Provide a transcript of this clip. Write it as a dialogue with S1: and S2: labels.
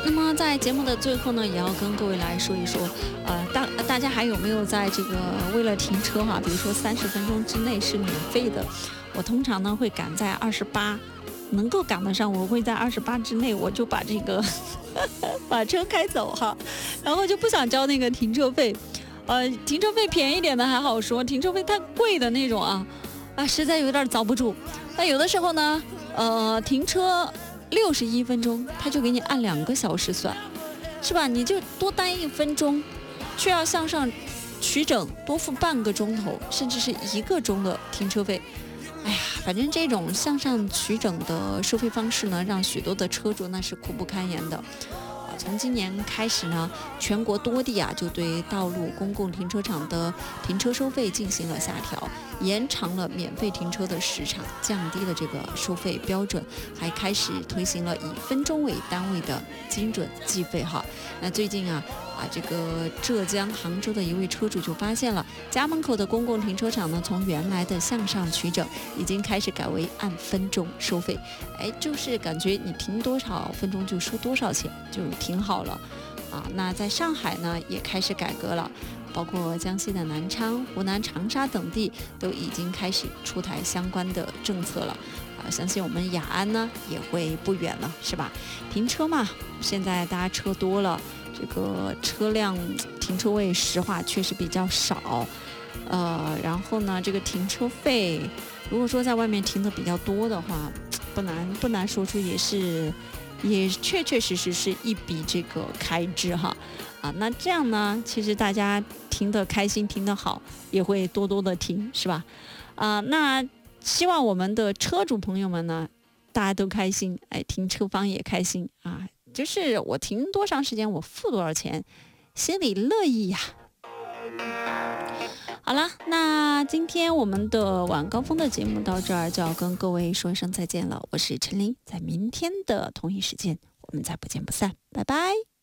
S1: 那么在节目的最后呢，也要跟各位来说一说，大家还有没有在这个为了停车哈，比如说30分钟之内是免费的，我通常呢会赶在28，能够赶得上，我会在28之内，我就把这个把车开走哈，然后就不想交那个停车费。停车费便宜点的还好说，停车费太贵的那种实在有点遭不住。那有的时候呢，停车61分钟，他就给你按2个小时算，是吧？你就多待1分钟，却要向上取整，多付半个钟头，甚至是1个钟的停车费。哎呀，反正这种向上取整的收费方式呢，让许多的车主那是苦不堪言的。从今年开始呢，全国多地就对道路公共停车场的停车收费进行了下调，延长了免费停车的时长，降低了这个收费标准，还开始推行了以分钟为单位的精准计费哈。那最近这个浙江杭州的一位车主就发现了，家门口的公共停车场呢，从原来的向上取整，已经开始改为按分钟收费。就是感觉你停多少分钟就收多少钱，就挺好了那在上海呢，也开始改革了，包括江西的南昌、湖南长沙等地都已经开始出台相关的政策了。相信我们雅安呢也会不远了，是吧？停车嘛，现在大家车多了，这个车辆停车位实话确实比较少，然后呢，这个停车费，如果说在外面停的比较多的话，不难说出也确实是一笔这个开支哈。那这样呢，其实大家停得开心，停得好，也会多多的停，是吧？那希望我们的车主朋友们呢，大家都开心，停车方也开心就是我停多长时间，我付多少钱，心里乐意呀。好了，那今天我们的晚高峰的节目到这儿就要跟各位说一声再见了。我是陈琳，在明天的同一时间，我们再不见不散，拜拜。